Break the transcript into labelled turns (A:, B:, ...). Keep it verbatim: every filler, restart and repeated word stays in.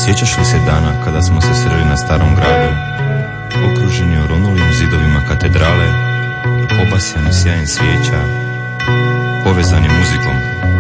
A: Sjećaš li se dana kada smo se sreli na starom gradu, okruženi oronulim zidovima katedrale, obasjani sjajem svijeća, povezani muzikom?